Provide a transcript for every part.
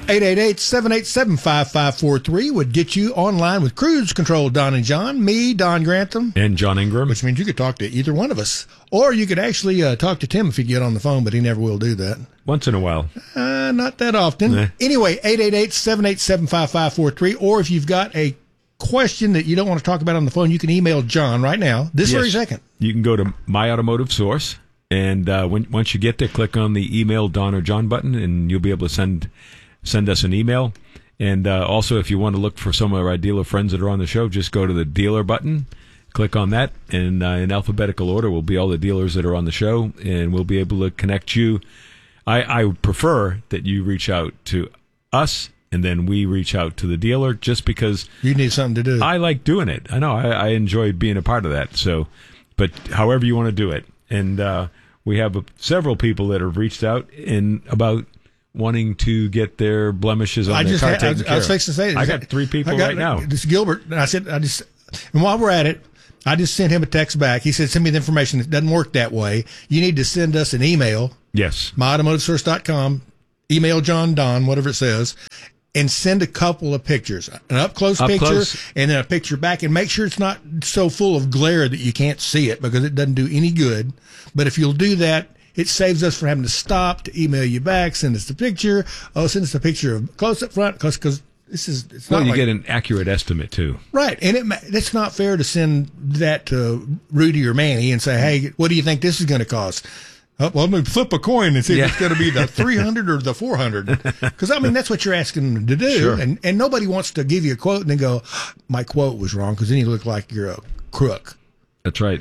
888-787-5543 would get you online with Cruise Control, Don and John, me, Don Grantham. And John Ingram. Which means you could talk to either one of us. Or you could actually talk to Tim if you get on the phone, but he never will do that. Once in a while. Not that often. Anyway, 888-787-5543. Or if you've got a question that you don't want to talk about on the phone, you can email John right now, this very second. You can go to My Automotive Source, and once you get there, click on the email Don or John button, and you'll be able to send us an email. And also, if you want to look for some of our dealer friends that are on the show, just go to the dealer button, click on that, and in alphabetical order will be all the dealers that are on the show, and we'll be able to connect you. I prefer that you reach out to us, and then we reach out to the dealer, just because you need something to do. I like doing it. I know I enjoy being a part of that. So, but however you want to do it, and we have several people that have reached out about wanting to get their blemishes on their car taken care of. I was fixing to say, I got 3 people right now. This is Gilbert, and I said, and while we're at it, I just sent him a text back. He said, send me the information. It doesn't work that way. You need to send us an email. Yes. myautomotivesource.com, email John Don, whatever it says, and send a couple of pictures, an up-close picture and then a picture back, and make sure it's not so full of glare that you can't see it, because it doesn't do any good. But if you'll do that, it saves us from having to stop to email you back, send us the picture. Send us a picture of close up front, because it's not. You get an accurate estimate too, right? And it's not fair to send that to Rudy or Manny and say, "Hey, what do you think this is going to cost?" Well, let me flip a coin and see if it's going to be the 300 or the 400. Because, I mean, that's what you're asking them to do. Sure. And nobody wants to give you a quote and then go, my quote was wrong, because then you look like you're a crook. That's right.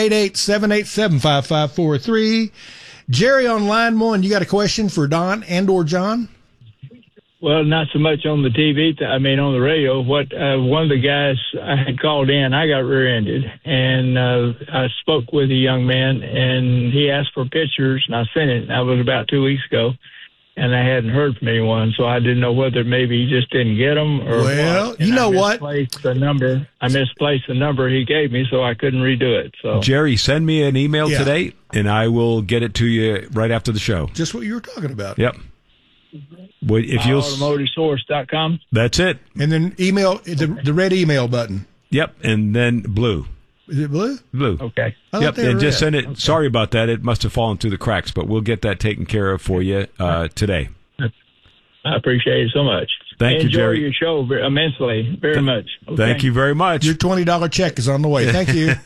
888-787-5543. Jerry on line 1, you got a question for Don and or John? Well, not so much on the TV, on the radio. One of the guys I had called in, I got rear-ended, and I spoke with a young man, and he asked for pictures, and I sent it. That was about 2 weeks ago, and I hadn't heard from anyone, so I didn't know whether maybe he just didn't get them or what. You know what? I misplaced the number he gave me, so I couldn't redo it. So Jerry, send me an email today, and I will get it to you right after the show. Just what you were talking about. Yep. If you'll automotivesource.com. That's it. And then email the red email button. Yep, and then blue. Is it blue? Blue. Okay. Yep, and just send it. Okay. Sorry about that. It must have fallen through the cracks, but we'll get that taken care of for you today. I appreciate it so much. Thank you, Jerry. Enjoy your show immensely, very much. Okay? Thank you very much. Your $20 check is on the way. Thank you.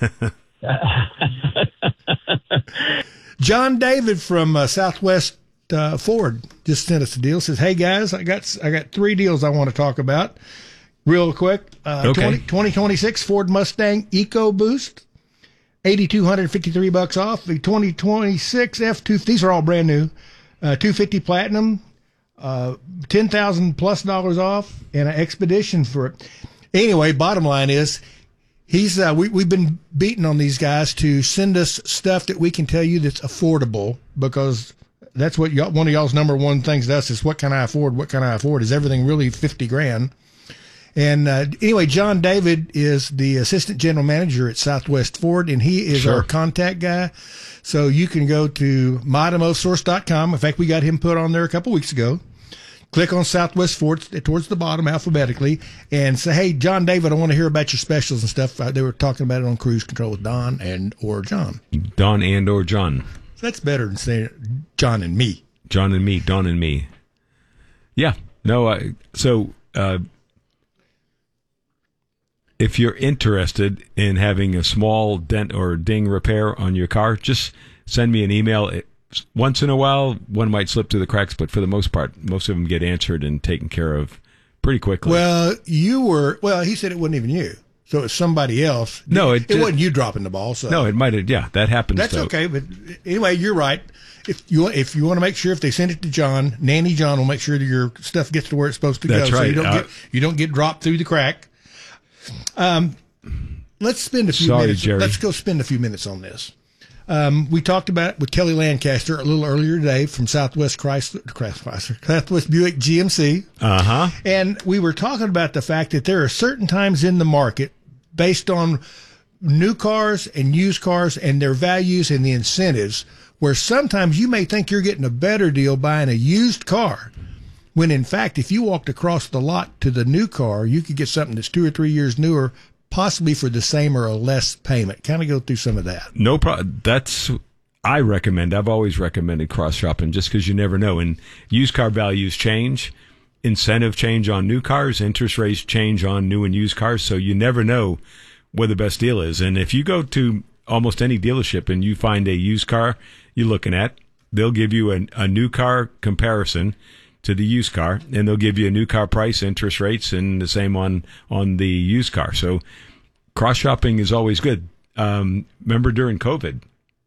John David from Southwest Ford just sent us a deal. Says, "Hey guys, I got 3 deals I want to talk about real quick. 2026 Ford Mustang EcoBoost, $8,253 off. The 2026 F2, these are all brand new. 250 Platinum, $10,000 plus off, and an Expedition for it. Anyway, bottom line is, we've been beating on these guys to send us stuff that we can tell you that's affordable, because that's what one of y'all's number one things to us is, what can I afford? What can I afford? Is everything really $50,000? And anyway, John David is the assistant general manager at Southwest Ford, and he is our contact guy. So you can go to myautomotivesource.com. In fact, we got him put on there a couple weeks ago. Click on Southwest Ford towards the bottom alphabetically and say, "Hey, John David, I want to hear about your specials and stuff." They were talking about it on Cruise Control with Don and or John. Don and or John. That's better than saying John and me. John and me, Don and me. Yeah. No, if you're interested in having a small dent or ding repair on your car, just send me an email. Once in a while, one might slip through the cracks, but for the most part, most of them get answered and taken care of pretty quickly. Well, he said it wasn't even you. So it's somebody else. No, it wasn't you dropping the ball. So no, it might have. Yeah, that happens. That's okay. But anyway, you're right. If you want to make sure, if they send it to John, Nanny John will make sure that your stuff gets to where it's supposed to go. That's right. So you don't get dropped through the crack. Let's spend a few minutes. Jerry. Let's go spend a few minutes on this. We talked about it with Kelly Lancaster a little earlier today from Southwest Southwest Buick GMC. And we were talking about the fact that there are certain times in the market, based on new cars and used cars and their values and the incentives, where sometimes you may think you're getting a better deal buying a used car, when in fact, if you walked across the lot to the new car, you could get something that's 2 or 3 years newer, possibly for the same or a less payment. Kind of go through some of that. No problem. I've always recommended cross shopping just because you never know. And used car values change, incentive change on new cars, interest rates change on new and used cars. So you never know where the best deal is. And if you go to almost any dealership and you find a used car you're looking at, they'll give you a new car comparison to the used car, and they'll give you a new car price, interest rates, and the same on the used car. So cross shopping is always good. Remember during COVID,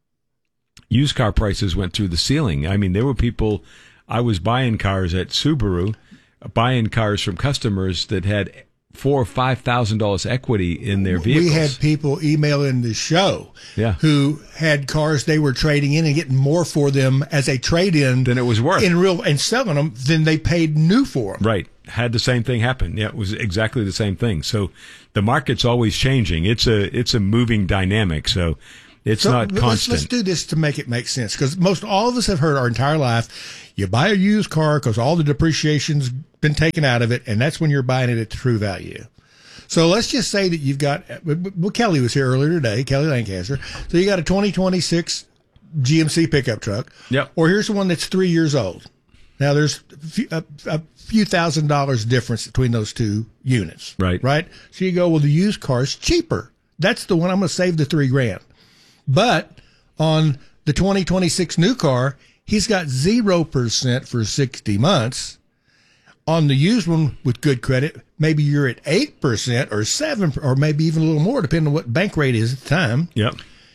used car prices went through the ceiling. I mean, there were people, I was buying cars at Subaru, buying cars from customers that had $4,000 or $5,000 equity in their vehicles. We had people emailing the show who had cars they were trading in and getting more for them as a trade-in than it was worth and selling them than they paid new for them. Right. Had the same thing happen. Yeah, it was exactly the same thing. So the market's always changing. It's a moving dynamic. So it's not constant. Let's do this to make it make sense, because most all of us have heard our entire life, you buy a used car because all the depreciation's been taken out of it, and that's when you're buying it at the true value. So let's just say that you've got, well, Kelly was here earlier today, Kelly Lancaster. So you got a 2026 GMC pickup truck. Yep. Or here's the one that's 3 years old. Now there's a few $1,000s difference between those two units. Right. Right. So you go, well, the used car's cheaper. That's the one I'm going to save the $3,000. But on the 2026 new car, he's got 0% for 60 months. On the used one with good credit, maybe you're at 8% or 7%, or maybe even a little more, depending on what bank rate is at the time. Yep.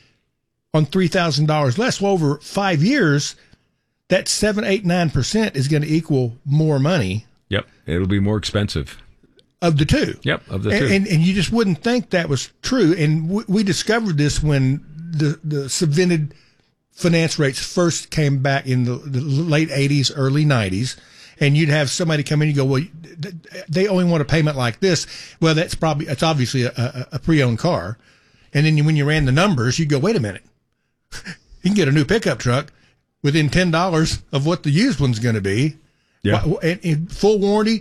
On $3,000 less. Well, over 5 years, that 7, 8, 9% is going to equal more money. Yep. It'll be more expensive. Of the two. Yep. Of the two. And you just wouldn't think that was true. And we discovered this when the subvented finance rates first came back in the late 80s, early 90s. And you'd have somebody come in and go, well, they only want a payment like this. Well, it's obviously a pre-owned car. And then when you ran the numbers, you go, wait a minute. You can get a new pickup truck within $10 of what the used one's going to be. Yeah. And full warranty,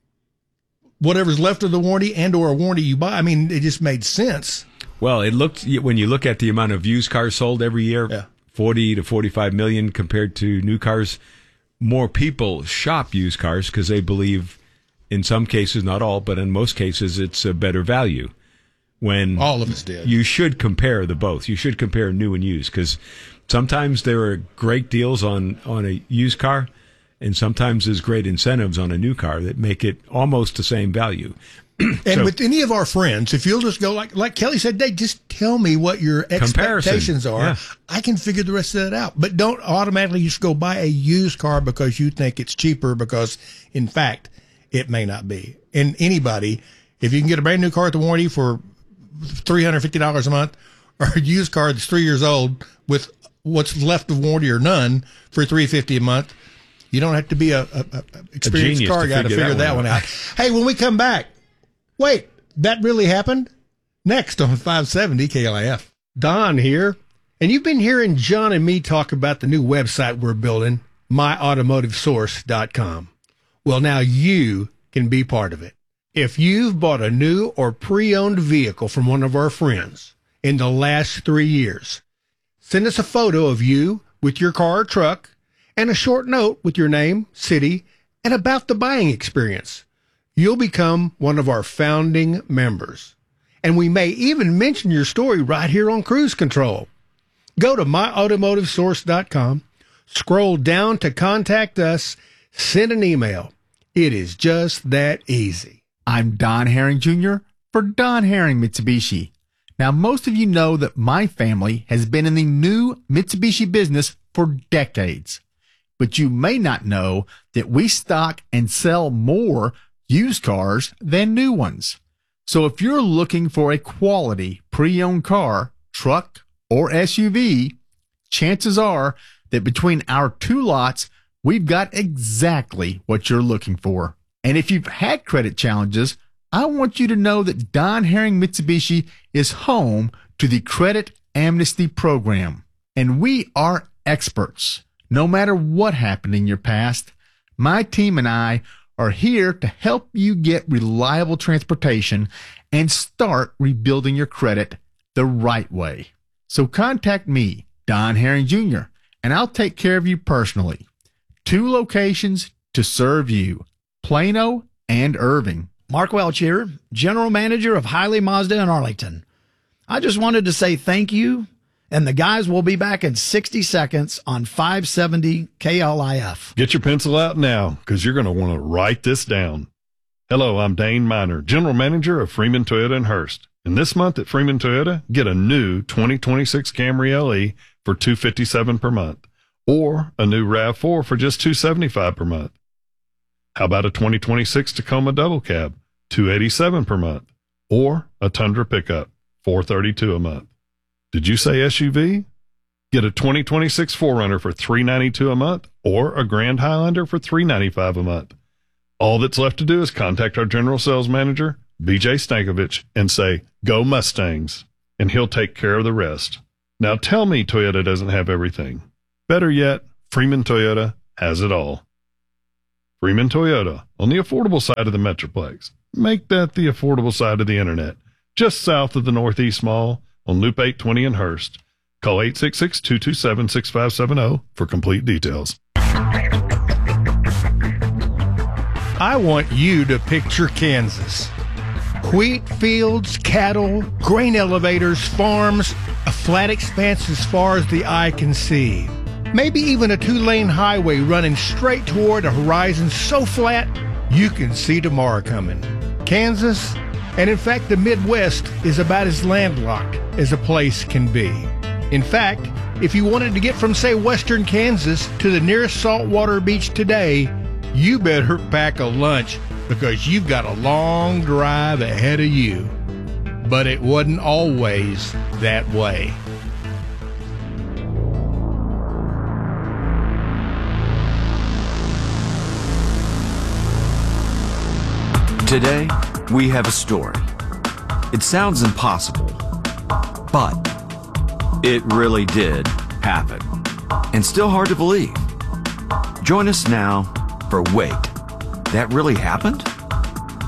whatever's left of the warranty and or a warranty you buy. I mean, it just made sense. Well, when you look at the amount of used cars sold every year, 40 to 45 million compared to new cars, more people shop used cars because they believe, in some cases, not all, but in most cases, it's a better value. When all of us did. You should compare the both. You should compare new and used, because sometimes there are great deals on a used car, and sometimes there's great incentives on a new car that make it almost the same value. And with any of our friends, if you'll just go like Kelly said, Dave, just tell me what your expectations are. Yeah. I can figure the rest of that out. But don't automatically just go buy a used car because you think it's cheaper, because, in fact, it may not be. And anybody, if you can get a brand new car at the warranty for $350 a month, or a used car that's 3 years old with what's left of warranty or none for $350 a month, you don't have to be a experienced car guy to figure that one out. Hey, when we come back, wait, that really happened? Next on 570 KLIF. Don here, and you've been hearing John and me talk about the new website we're building, myautomotivesource.com. Well, now you can be part of it. If you've bought a new or pre-owned vehicle from one of our friends in the last 3 years, send us a photo of you with your car or truck and a short note with your name, city, and about the buying experience. You'll become one of our founding members. And we may even mention your story right here on Cruise Control. Go to myautomotivesource.com, scroll down to contact us, send an email. It is just that easy. I'm Don Herring Jr. for Don Herring Mitsubishi. Now, most of you know that my family has been in the new Mitsubishi business for decades. But you may not know that we stock and sell more used cars than new ones. So if you're looking for a quality pre-owned car, truck, or SUV, chances are that between our two lots, we've got exactly what you're looking for. And if you've had credit challenges, I want you to know that Don Herring Mitsubishi is home to the Credit Amnesty Program. And we are experts. No matter what happened in your past, My team and I are here to help you get reliable transportation and start rebuilding your credit the right way. So contact me, Don Herring Jr., and I'll take care of you personally. 2 locations to serve you, Plano and Irving. Mark Welch here, General Manager of Hiley Mazda in Arlington. I just wanted to say thank you, and the guys will be back in 60 seconds on 570 KLIF. Get your pencil out now, because you're going to want to write this down. Hello, I'm Dane Miner, General Manager of Freeman Toyota in Hurst. And this month at Freeman Toyota, get a new 2026 Camry LE for $257 per month, or a new RAV4 for just $275 per month. How about a 2026 Tacoma Double Cab, $287 per month, or a Tundra pickup, $432 a month. Did you say SUV? Get a 2026 4Runner for $392 a month, or a Grand Highlander for $395 a month. All that's left to do is contact our General Sales Manager, BJ Stankovich, and say, "Go Mustangs," and he'll take care of the rest. Now tell me Toyota doesn't have everything. Better yet, Freeman Toyota has it all. Freeman Toyota, on the affordable side of the Metroplex. Make that the affordable side of the internet. Just south of the Northeast Mall on Loop 820 in Hurst. Call 866-227-6570 for complete details. I want you to picture Kansas. Wheat fields, cattle, grain elevators, farms, a flat expanse as far as the eye can see. Maybe even a 2-lane highway running straight toward a horizon so flat you can see tomorrow coming. Kansas, and in fact the Midwest, is about as landlocked as a place can be. In fact, if you wanted to get from, say, western Kansas to the nearest saltwater beach today, you better pack a lunch, because you've got a long drive ahead of you. But it wasn't always that way. Today, we have a story. It sounds impossible, but it really did happen. And still hard to believe. Join us now for Wait, That Really Happened?